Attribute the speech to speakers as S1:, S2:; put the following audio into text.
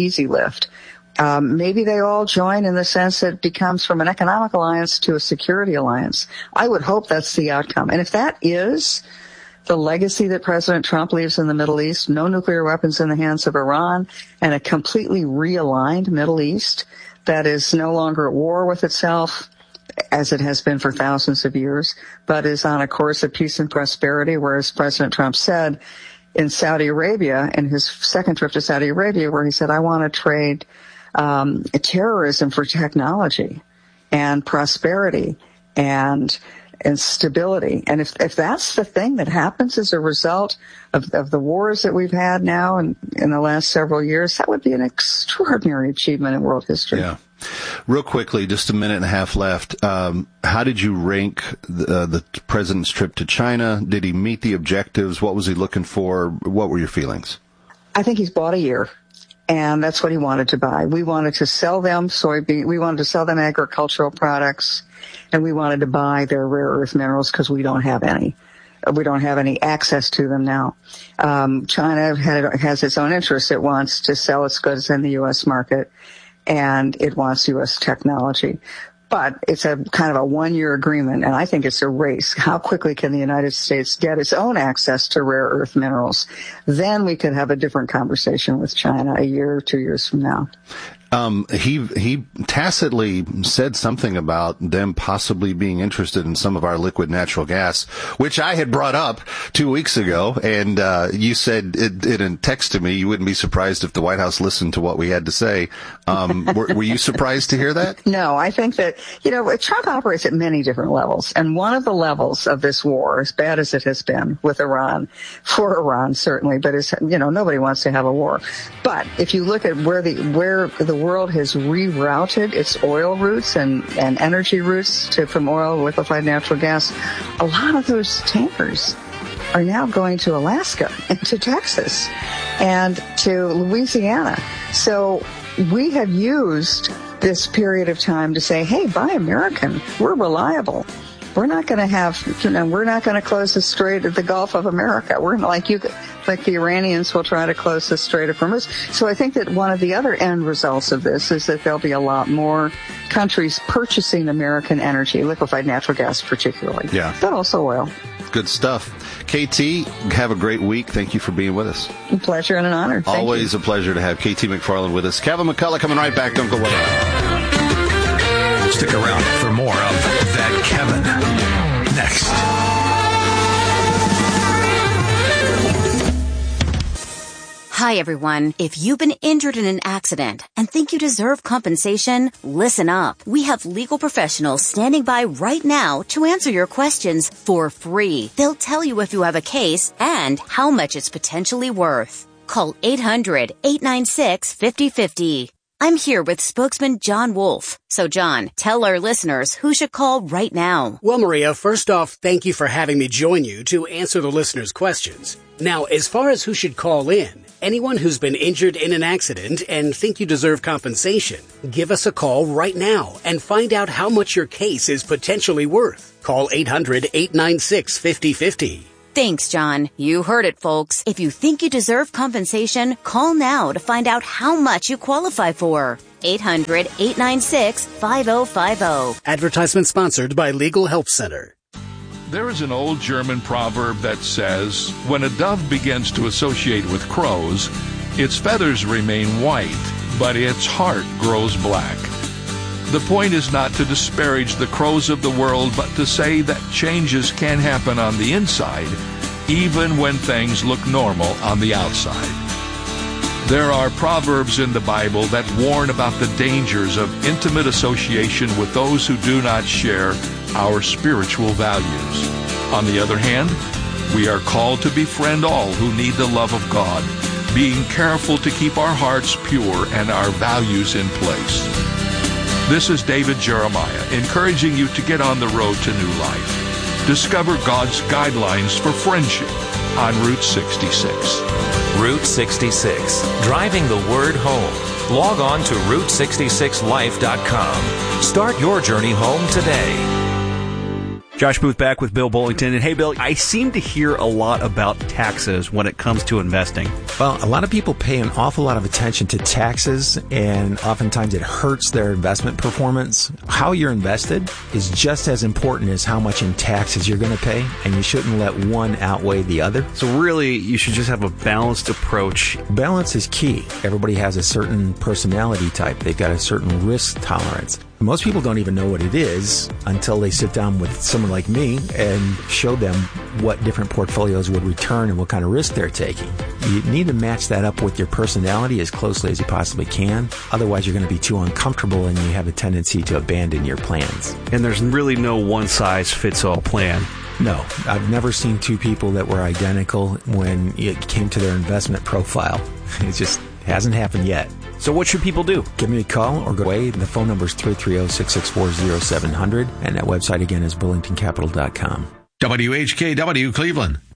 S1: easy lift. Maybe they all join in the sense that it becomes from an economic alliance to a security alliance. I would hope that's the outcome. And if that is the legacy that President Trump leaves in the Middle East, no nuclear weapons in the hands of Iran, and a completely realigned Middle East that is no longer at war with itself, as it has been for thousands of years, but is on a course of peace and prosperity, whereas President Trump said in Saudi Arabia, in his second trip to Saudi Arabia, where he said, I want to trade terrorism for technology and prosperity and stability. And if that's the thing that happens as a result of the wars that we've had now in the last several years, that would be an extraordinary achievement in world history.
S2: Yeah. Real quickly, just a minute and a half left. How did you rank the president's trip to China? Did he meet the objectives? What was he looking for? What were your feelings?
S1: I think he's bought a year. And that's what he wanted to buy. We wanted to sell them soybean. We wanted to sell them agricultural products, and we wanted to buy their rare earth minerals because we don't have any. We don't have any access to them now. China has its own interests. It wants to sell its goods in the U.S. market, and it wants U.S. technology. But it's a kind of a one-year agreement, and I think it's a race. How quickly can the United States get its own access to rare earth minerals? Then we could have a different conversation with China a year or 2 years from now.
S2: He tacitly said something about them possibly being interested in some of our liquid natural gas, which I had brought up 2 weeks ago, and you said in a text to me you wouldn't be surprised if the White House listened to what we had to say. Were you surprised to hear that?
S1: No, I think that, Trump operates at many different levels, and one of the levels of this war, as bad as it has been with Iran, for Iran certainly, but nobody wants to have a war. But if you look at where the world has rerouted its oil routes and energy routes from oil, liquefied natural gas, a lot of those tankers are now going to Alaska and to Texas and to Louisiana. So we have used this period of time to say, hey, buy American. We're reliable. We're not going to we're not going to close the Strait of the Gulf of America. We're like the Iranians will try to close the Strait of Hormuz. So I think that one of the other end results of this is that there'll be a lot more countries purchasing American energy, liquefied natural gas particularly, but also oil.
S2: Good stuff. KT, have a great week. Thank you for being with us.
S1: A pleasure and an honor.
S2: Always a pleasure to have KT McFarland with us. Kevin McCullough coming right back. Don't go away.
S3: Stick around for more of That Kevin next.
S4: Hi, everyone. If you've been injured in an accident and think you deserve compensation, listen up. We have legal professionals standing by right now to answer your questions for free. They'll tell you if you have a case and how much it's potentially worth. Call 800-896-5050. I'm here with spokesman John Wolf. So, John, tell our listeners who should call right now.
S5: Well, Maria, first off, thank you for having me join you to answer the listeners' questions. Now, as far as who should call in, anyone who's been injured in an accident and think you deserve compensation, give us a call right now and find out how much your case is potentially worth. Call 800-896-5050.
S4: Thanks, John. You heard it, folks. If you think you deserve compensation, call now to find out how much you qualify for. 800-896-5050.
S5: Advertisement sponsored by Legal Help Center.
S6: There is an old German proverb that says, when a dove begins to associate with crows, its feathers remain white, but its heart grows black. The point is not to disparage the crows of the world, but to say that changes can happen on the inside, even when things look normal on the outside. There are proverbs in the Bible that warn about the dangers of intimate association with those who do not share our spiritual values. On the other hand, we are called to befriend all who need the love of God, being careful to keep our hearts pure and our values in place. This is David Jeremiah, encouraging you to get on the road to new life. Discover God's guidelines for friendship on Route 66.
S7: Route 66, driving the word home. Log on to Route66Life.com. Start your journey home today.
S8: Josh Booth back with Bill Bullington. And hey, Bill, I seem to hear a lot about taxes when it comes to investing.
S9: Well, a lot of people pay an awful lot of attention to taxes, and oftentimes it hurts their investment performance. How you're invested is just as important as how much in taxes you're going to pay, and you shouldn't let one outweigh the other.
S8: So really, you should just have a balanced approach.
S9: Balance is key. Everybody has a certain personality type. They've got a certain risk tolerance. Most people don't even know what it is until they sit down with someone like me and show them what different portfolios would return and what kind of risk they're taking. You need to match that up with your personality as closely as you possibly can. Otherwise, you're going to be too uncomfortable and you have a tendency to abandon your plans.
S8: And there's really no one-size-fits-all plan.
S9: No, I've never seen two people that were identical when it came to their investment profile. It just hasn't happened yet.
S8: So what should people do?
S9: Give me a call or go away. The phone number is 330-664-0700, and that website again is burlingtoncapital.com.
S3: WHKW Cleveland.